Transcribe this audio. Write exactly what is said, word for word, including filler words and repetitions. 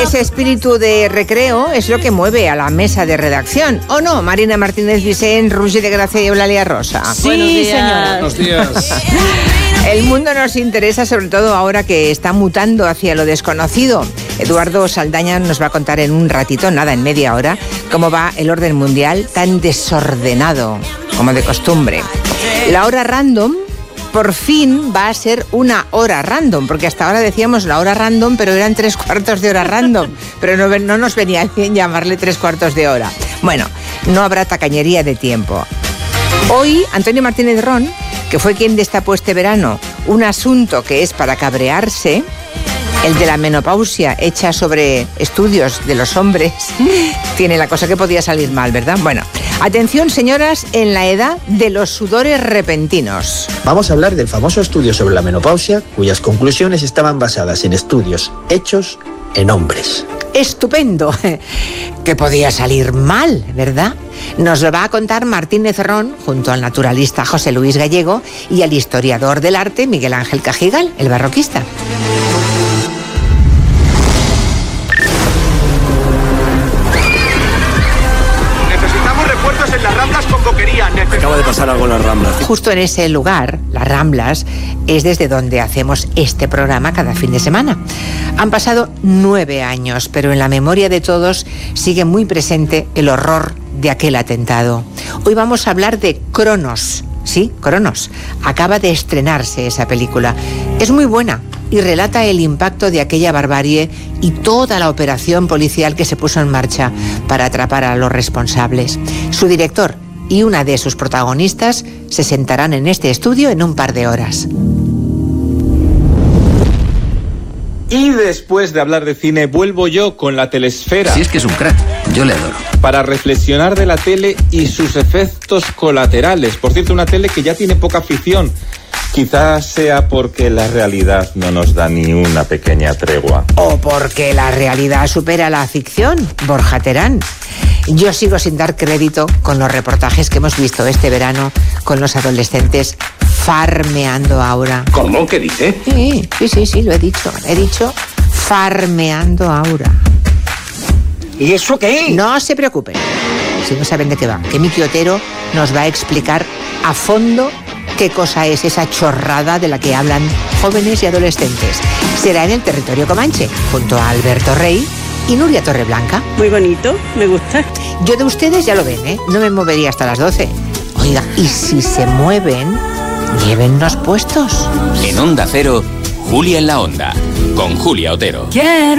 Ese espíritu de recreo es lo que mueve a la mesa de redacción. ¿O no, Marina Martínez Vicent, Roger de Gracia y Eulalia Rosa? Sí, Buenos días. señora. Buenos días. El mundo nos interesa, sobre todo ahora que está mutando hacia lo desconocido. Eduardo Saldaña nos va a contar en un ratito, nada, en media hora, cómo va el orden mundial tan desordenado como de costumbre. La hora random por fin va a ser una hora random, porque hasta ahora decíamos la hora random, pero eran tres cuartos de hora random, pero no, no nos venía bien llamarle tres cuartos de hora. Bueno, no habrá tacañería de tiempo. Hoy, Antonio Martínez Ron, que fue quien destapó este verano un asunto que es para cabrearse, el de la menopausia hecha sobre estudios de los hombres, tiene la cosa que podía salir mal, ¿verdad? Bueno, atención, señoras, en la edad de los sudores repentinos. Vamos a hablar del famoso estudio sobre la menopausia, cuyas conclusiones estaban basadas en estudios hechos en hombres. Estupendo, que podía salir mal, ¿verdad? Nos lo va a contar Martínez Ron junto al naturalista José Luis Gallego y al historiador del arte Miguel Ángel Cajigal, el barroquista. En las Ramblas con Boquería. Acaba de pasar algo en las Ramblas. Justo en ese lugar, las Ramblas, es desde donde hacemos este programa cada fin de semana. Han pasado nueve años, pero en la memoria de todos sigue muy presente el horror de aquel atentado. Hoy vamos a hablar de Cronos. Sí, Cronos. Acaba de estrenarse esa película. Es muy buena y relata el impacto de aquella barbarie y toda la operación policial que se puso en marcha para atrapar a los responsables. Su director y una de sus protagonistas se sentarán en este estudio en un par de horas. Y después de hablar de cine, vuelvo yo con la telesfera. Si es que es un crack, yo le adoro. Para reflexionar de la tele y sus efectos colaterales. Por cierto, una tele que ya tiene poca afición. Quizás sea porque la realidad no nos da ni una pequeña tregua. O porque la realidad supera la ficción, Borja Terán. Yo sigo sin dar crédito con los reportajes que hemos visto este verano con los adolescentes farmeando aura. ¿Cómo? ¿Qué dice? Sí, sí, sí, sí, lo he dicho. He dicho farmeando aura. ¿Y eso qué? No se preocupen, si no saben de qué va, que Miki Otero nos va a explicar a fondo qué cosa es esa chorrada de la que hablan jóvenes y adolescentes. Será en el territorio comanche, junto a Alberto Rey y Nuria Torreblanca. Muy bonito, me gusta. Yo de ustedes ya lo ven, ¿eh? No me movería hasta las doce. Oiga, y si se mueven, llévennos puestos. En Onda Cero, Julia en la Onda, con Julia Otero. Quiero